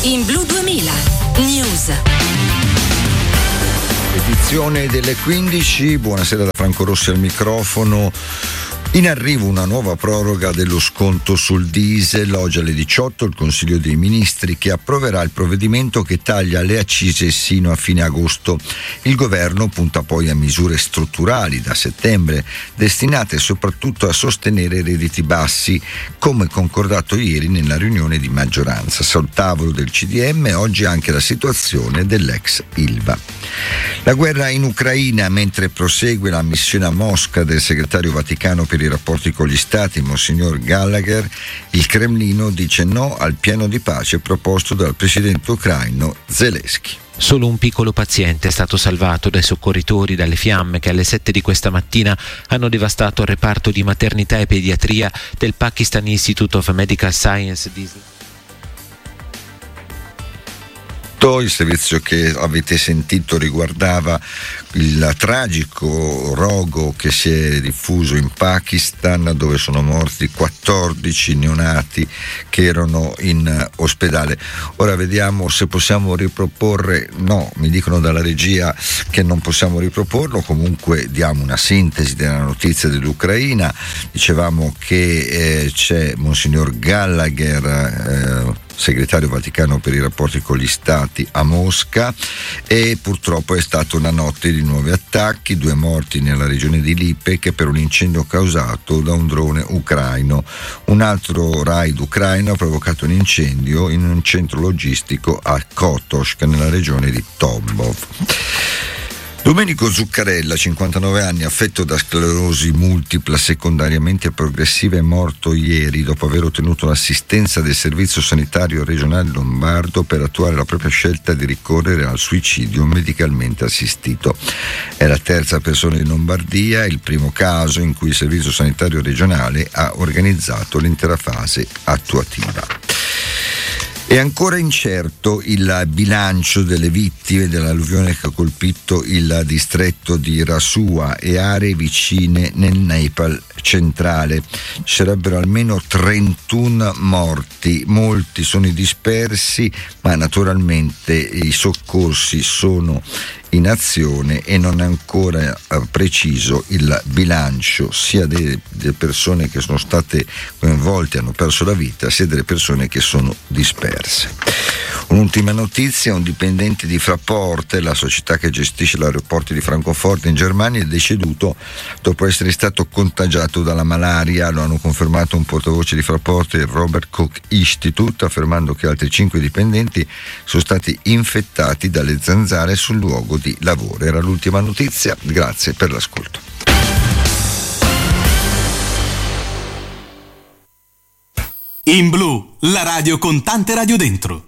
In Blu 2000 News. Edizione delle 15, buonasera da Franco Rossi al microfono. In arrivo una nuova proroga dello sconto sul diesel. Oggi alle 18 il Consiglio dei Ministri che approverà il provvedimento che taglia le accise sino a fine agosto. Il governo punta poi a misure strutturali da settembre, destinate soprattutto a sostenere i redditi bassi, come concordato ieri nella riunione di maggioranza. Sul tavolo del CDM oggi anche la situazione dell'ex Ilva. La guerra in Ucraina, mentre prosegue la missione a Mosca del segretario Vaticano per i rapporti con gli stati, Monsignor Gallagher, il Cremlino dice no al piano di pace proposto dal presidente ucraino Zelensky. Solo un piccolo paziente è stato salvato dai soccorritori dalle fiamme che alle 7 di questa mattina hanno devastato il reparto di maternità e pediatria del Pakistan Institute of Medical Science di Il servizio che avete sentito riguardava il tragico rogo che si è diffuso in Pakistan, dove sono morti 14 neonati che erano in ospedale. Ora vediamo se possiamo riproporre. No, mi dicono dalla regia che non possiamo riproporlo. Comunque diamo una sintesi della notizia dell'Ucraina. Dicevamo che c'è Monsignor Gallagher, segretario Vaticano per i rapporti con gli stati, a Mosca, e purtroppo è stata una notte di nuovi attacchi, 2 morti nella regione di Lipetsk per un incendio causato da un drone ucraino. Un altro raid ucraino ha provocato un incendio in un centro logistico a Kotosk nella regione di Tambov. Domenico Zuccarella, 59 anni, affetto da sclerosi multipla secondariamente progressiva, è morto ieri dopo aver ottenuto l'assistenza del Servizio Sanitario Regionale Lombardo per attuare la propria scelta di ricorrere al suicidio medicalmente assistito. È la terza persona in Lombardia, il primo caso in cui il Servizio Sanitario Regionale ha organizzato l'intera fase attuativa. È ancora incerto il bilancio delle vittime dell'alluvione che ha colpito il distretto di Rasua e aree vicine nel Nepal centrale. Ci sarebbero almeno 31 morti, molti sono i dispersi, ma naturalmente i soccorsi sono in azione e non è ancora preciso il bilancio sia delle persone che sono state coinvolte e hanno perso la vita, sia delle persone che sono disperse. Un'ultima notizia: un dipendente di Fraport, la società che gestisce l'aeroporto di Francoforte in Germania, è deceduto dopo essere stato contagiato dalla malaria. Lo hanno confermato un portavoce di Fraport e il Robert Koch Institute, affermando che altri 5 dipendenti sono stati infettati dalle zanzare sul luogo di lavoro. Era l'ultima notizia, grazie per l'ascolto. In Blu, la radio con tante radio dentro.